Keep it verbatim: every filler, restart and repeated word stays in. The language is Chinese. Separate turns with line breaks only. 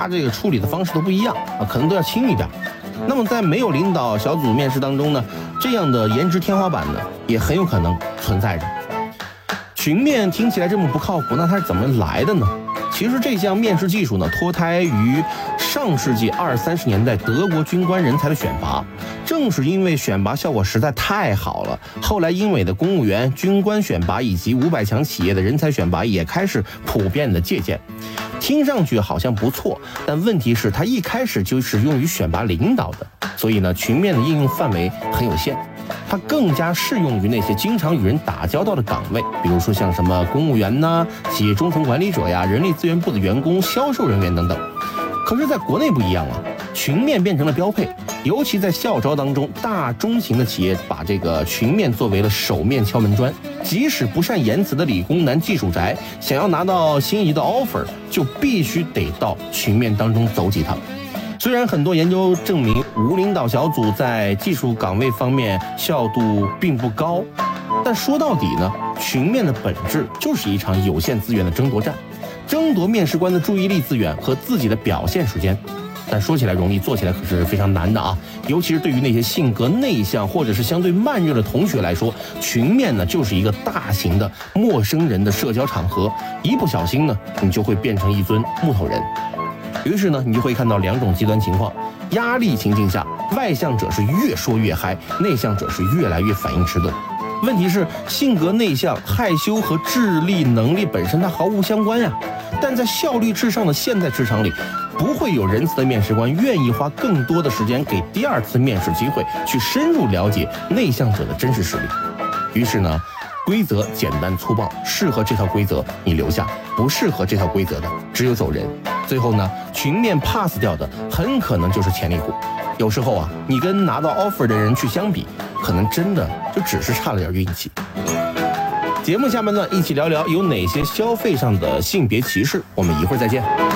他这个处理的方式都不一样啊，可能都要轻一点。那么在没有领导小组面试当中呢，这样的颜值天花板呢，也很有可能存在着。群面听起来这么不靠谱，那它是怎么来的呢？其实这项面试技术呢，脱胎于上世纪二三十年代德国军官人才的选拔。正是因为选拔效果实在太好了，后来英美的公务员、军官选拔以及五百强企业的人才选拔也开始普遍的借鉴。听上去好像不错，但问题是它一开始就是用于选拔领导的，所以呢，群面的应用范围很有限。它更加适用于那些经常与人打交道的岗位，比如说像什么公务员呐、企业中层管理者呀、人力资源部的员工、销售人员等等。可是在国内不一样啊，群面变成了标配，尤其在校招当中，大中型的企业把这个群面作为了首面敲门砖。即使不善言辞的理工男、技术宅，想要拿到心仪的 offer， 就必须得到群面当中走几趟。虽然很多研究证明无领导小组在技术岗位方面效度并不高，但说到底呢，群面的本质就是一场有限资源的争夺战，争夺面试官的注意力资源和自己的表现时间。但说起来容易，做起来可是非常难的啊！尤其是对于那些性格内向或者是相对慢热的同学来说，群面呢就是一个大型的陌生人的社交场合，一不小心呢，你就会变成一尊木头人。于是呢，你就会看到两种极端情况：压力情境下，外向者是越说越嗨，内向者是越来越反应迟钝。问题是，性格内向、害羞和智力能力本身它毫无相关呀。但在效率至上的现代职场里，不会有仁慈的面试官愿意花更多的时间给第二次面试机会，去深入了解内向者的真实实力。于是呢，规则简单粗暴，适合这套规则你留下，不适合这套规则的只有走人。最后呢，群面 pass 掉的很可能就是潜力股。有时候啊，你跟拿到 offer 的人去相比，可能真的就只是差了点运气。节目下半段一起聊聊有哪些消费上的性别歧视，我们一会儿再见。